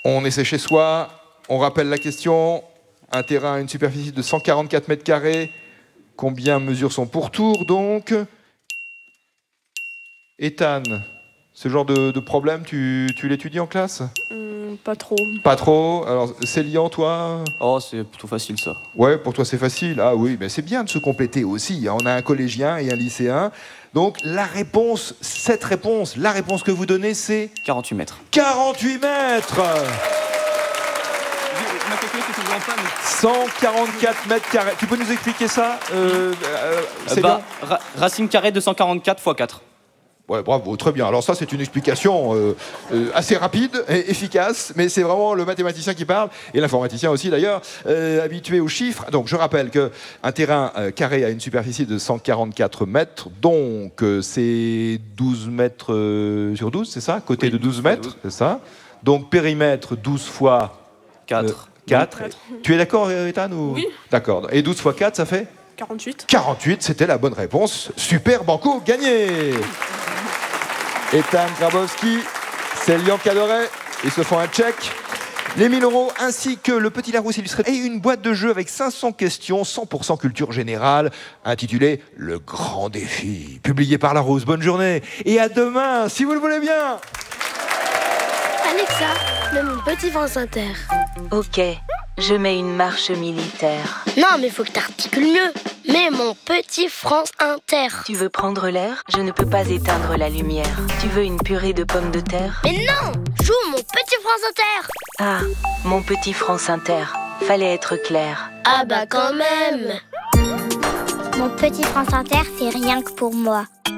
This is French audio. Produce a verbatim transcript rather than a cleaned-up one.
On essaie chez soi, on rappelle la question. Un terrain à une superficie de cent quarante-quatre mètres carrés. Combien mesure son pourtour, donc? Ethan, ce genre de, de problème, tu, tu l'étudies en classe? Hum, Pas trop. Pas trop. Alors, Célian, toi? Oh, c'est plutôt facile, ça. Ouais, pour toi, c'est facile. Ah oui, mais c'est bien de se compléter aussi. On a un collégien et un lycéen. Donc, la réponse, cette réponse, la réponse que vous donnez, c'est quarante-huit mètres. quarante-huit mètres. cent quarante-quatre mètres carrés. Tu peux nous expliquer ça, euh, euh, Euh, bah, ra racine carrée de cent quarante-quatre fois quatre. Ouais, bravo, très bien. Alors ça, c'est une explication euh, euh, assez rapide et efficace, mais c'est vraiment le mathématicien qui parle, et l'informaticien aussi d'ailleurs, euh, habitué aux chiffres. Donc je rappelle qu'un terrain euh, carré a une superficie de cent quarante-quatre mètres, donc euh, c'est douze mètres euh, sur douze, c'est ça? Côté Oui, de douze mètres, c'est ça? Donc périmètre douze fois quatre. Euh, quatre. Tu es d'accord, Ethan, ou... Oui. D'accord. Et douze fois quatre, ça fait quarante-huit. quarante-huit, c'était la bonne réponse. Super, banco, gagné. Ethan Grabowski, Célian Cadoret, ils se font un check. Les mille euros ainsi que le petit Larousse illustré et une boîte de jeu avec cinq cents questions, cent pour cent culture générale, intitulée Le Grand Défi, publié par Larousse. Bonne journée et à demain, si vous le voulez bien. Alexa, mets mon petit France Inter. Ok, je mets une marche militaire. Non, mais faut que t'articules mieux. Mets mon petit France Inter. Tu veux prendre l'air? Je ne peux pas éteindre la lumière. Tu veux une purée de pommes de terre? Mais non, joue mon petit France Inter. Ah, mon petit France Inter. Fallait être clair. Ah bah quand même. Mon petit France Inter, c'est rien que pour moi.